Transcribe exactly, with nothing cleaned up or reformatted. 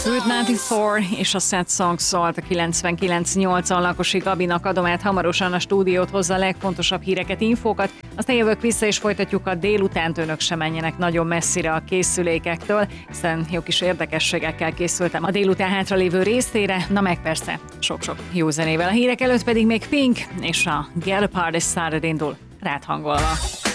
Route kilencvennégy és a Sad Songs szólt a kilencvenkilenc nyolcvan Lakosi Gabinak adom át, hamarosan a stúdiót hozza a legfontosabb híreket, infókat, aztán jövök vissza és folytatjuk a délutánt, önök sem menjenek nagyon messzire a készülékektől, hiszen jó kis érdekességekkel készültem a délután hátralévő részére, na meg persze sok-sok jó zenével. A hírek előtt pedig még Pink és a Girl Party Started indul rád hangolva.